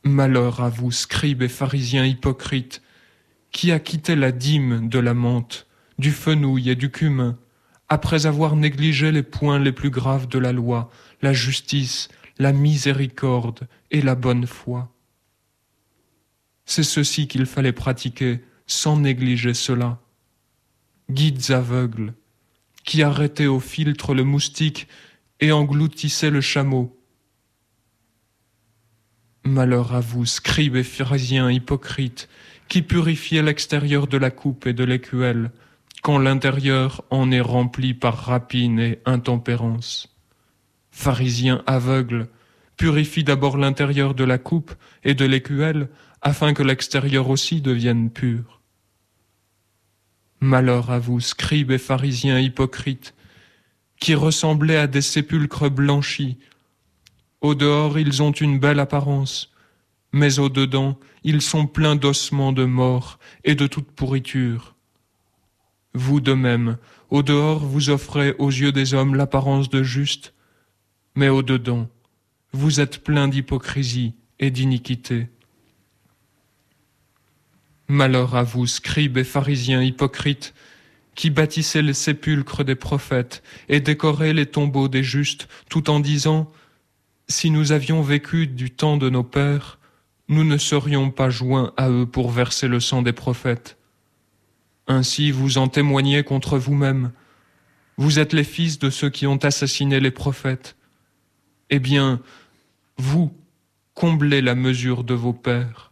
Malheur à vous, scribes et pharisiens hypocrites, qui acquittez la dîme de la menthe, du fenouil et du cumin, après avoir négligé les points les plus graves de la loi, la justice, la miséricorde et la bonne foi. C'est ceci qu'il fallait pratiquer sans négliger cela. Guides aveugles, qui arrêtaient au filtre le moustique et engloutissaient le chameau. Malheur à vous, scribes et pharisiens hypocrites, qui purifiez l'extérieur de la coupe et de l'écuelle, quand l'intérieur en est rempli par rapine et intempérance. Pharisiens aveugles, purifie d'abord l'intérieur de la coupe et de l'écuelle, afin que l'extérieur aussi devienne pur. Malheur à vous, scribes et pharisiens hypocrites, qui ressemblez à des sépulcres blanchis. Au dehors, ils ont une belle apparence, mais au dedans, ils sont pleins d'ossements de mort et de toute pourriture. Vous de même, au dehors, vous offrez aux yeux des hommes l'apparence de juste, mais au dedans, vous êtes pleins d'hypocrisie et d'iniquité. Malheur à vous, scribes et pharisiens hypocrites, qui bâtissez les sépulcres des prophètes et décorez les tombeaux des justes, tout en disant « Si nous avions vécu du temps de nos pères, nous ne serions pas joints à eux pour verser le sang des prophètes. » Ainsi vous en témoignez contre vous-même. Vous êtes les fils de ceux qui ont assassiné les prophètes. Eh bien, vous, comblez la mesure de vos pères.